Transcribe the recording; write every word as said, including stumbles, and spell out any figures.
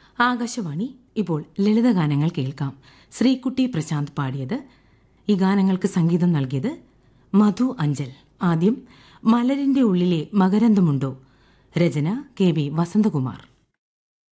ആകാശവാണി. ഇപ്പോൾ ലളിതഗാനങ്ങൾ കേൾക്കാം. ശ്രീകുട്ടി പ്രശാന്ത് പാടിയത്. ഈ ഗാനങ്ങൾക്ക് സംഗീതം നൽകിയത് മധു അഞ്ചൽ. ആദ്യം മലരിന്റെ ഉള്ളിലെ മകരന്തമുണ്ടോ, രചന കെ വി വസന്തകുമാർ.